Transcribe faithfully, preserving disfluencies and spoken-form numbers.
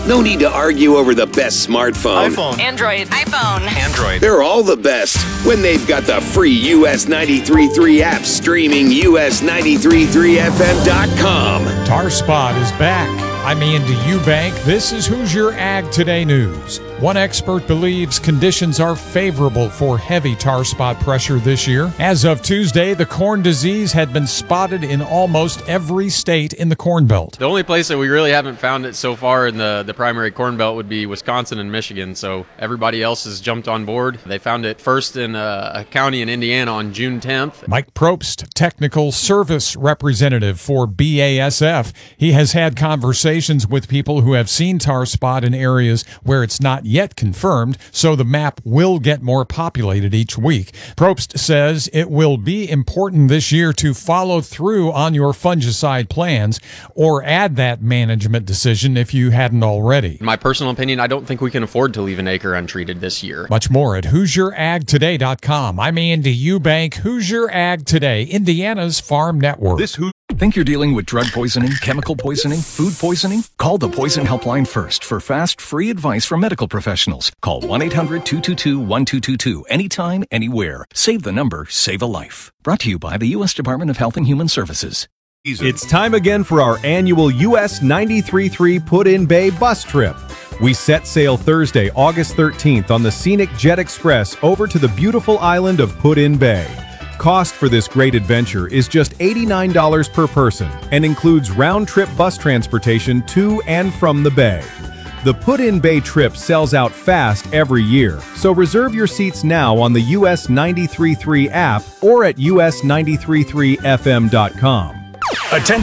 No need to argue over the best smartphone. iPhone. Android. iPhone. Android. They're all the best when they've got the free U S ninety-three point three app streaming U S ninety-three point three F M dot com. TarSpot is back. I'm Andy Eubank. This is Who's Your Ag Today News. One expert believes conditions are favorable for heavy tar spot pressure this year. As of Tuesday, the corn disease had been spotted in almost every state in the Corn Belt. The only place that we really haven't found it so far in the, the primary Corn Belt would be Wisconsin and Michigan, so everybody else has jumped on board. They found it first in a, a county in Indiana on June tenth. Mike Probst, Technical Service Representative for B A S F. He has had conversations with people who have seen tar spot in areas where it's not yet confirmed, so the map will get more populated each week. Probst says it will be important this year to follow through on your fungicide plans or add that management decision if you hadn't already. In my personal opinion, I don't think we can afford to leave an acre untreated this year. Much more at Who's Your Ag Today dot com. I'm Andy Eubank. Who's Your Ag Today, Indiana's Farm Network. This who Think you're dealing with drug poisoning, chemical poisoning, food poisoning? Call the Poison Helpline first for fast, free advice from medical professionals. Call one eight hundred two two two one two two two anytime, anywhere. Save the number, save a life. Brought to you by the U S Department of Health and Human Services. It's time again for our annual U S ninety-three point three Put-in Bay bus trip. We set sail Thursday, August thirteenth on the scenic Jet Express over to the beautiful island of Put-in Bay. Cost for this great adventure is just eighty-nine dollars per person and includes round-trip bus transportation to and from the bay. The Put-in Bay trip sells out fast every year, so reserve your seats now on the U S ninety-three point three app or at U S ninety-three point three F M dot com. Attention.